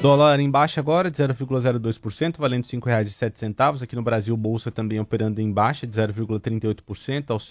Dólar em baixa agora de 0,02%, valendo R$ 5,07. Aqui no Brasil, Bolsa também operando em baixa de 0,38% aos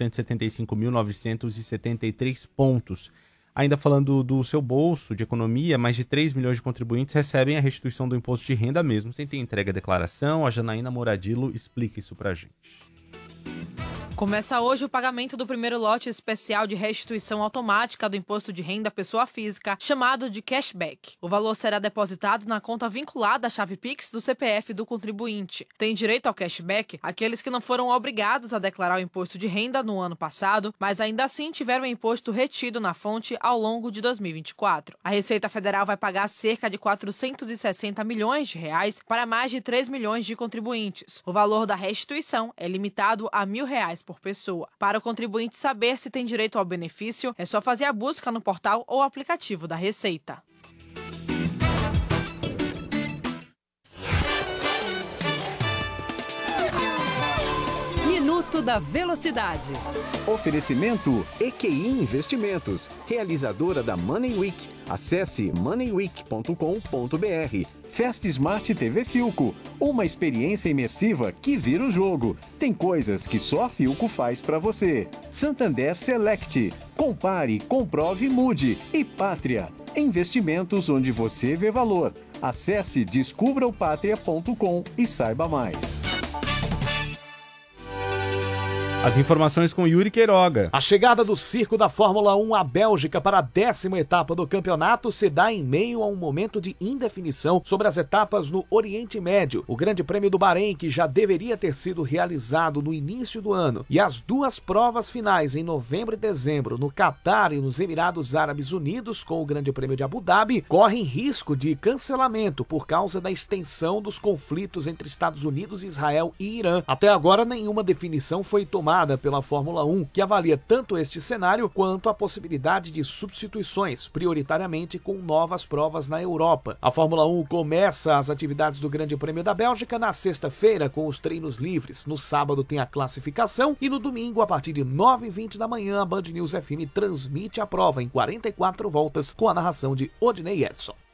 175.973 pontos. Ainda falando do seu bolso de economia, mais de 3 milhões de contribuintes recebem a restituição do imposto de renda mesmo, sem ter entrega a declaração. A Janaína Moradilo explica isso pra gente. Começa hoje o pagamento do primeiro lote especial de restituição automática do imposto de renda à pessoa física, chamado de cashback. O valor será depositado na conta vinculada à chave Pix do CPF do contribuinte. Tem direito ao cashback aqueles que não foram obrigados a declarar o imposto de renda no ano passado, mas ainda assim tiveram o imposto retido na fonte ao longo de 2024. A Receita Federal vai pagar cerca de 460 milhões de reais para mais de 3 milhões de contribuintes. O valor da restituição é limitado a R$1.000 por pessoa. Para o contribuinte saber se tem direito ao benefício, é só fazer a busca no portal ou aplicativo da Receita. Minuto da Velocidade. Oferecimento EQI Investimentos, realizadora da Money Week. Acesse moneyweek.com.br. Fast Smart TV Philco, uma experiência imersiva que vira o jogo. Tem coisas que só a Philco faz para você. Santander Select. Compare, comprove e mude. E Pátria. Investimentos onde você vê valor. Acesse descubraopatria.com e saiba mais. As informações com Yuri Queiroga. A chegada do circo da Fórmula 1 à Bélgica para a 10ª etapa do campeonato se dá em meio a um momento de indefinição sobre as etapas no Oriente Médio. O Grande Prêmio do Bahrein, que já deveria ter sido realizado no início do ano, e as duas provas finais em novembro e dezembro no Catar e nos Emirados Árabes Unidos, com o Grande Prêmio de Abu Dhabi, correm risco de cancelamento por causa da extensão dos conflitos entre Estados Unidos, Israel e Irã. Até agora, nenhuma definição foi tomada pela Fórmula 1, que avalia tanto este cenário quanto a possibilidade de substituições, prioritariamente com novas provas na Europa. A Fórmula 1 começa as atividades do Grande Prêmio da Bélgica na sexta-feira com os treinos livres. No sábado tem a classificação e no domingo, a partir de 9h20 da manhã, a Band News FM transmite a prova em 44 voltas com a narração de Odinei Edson.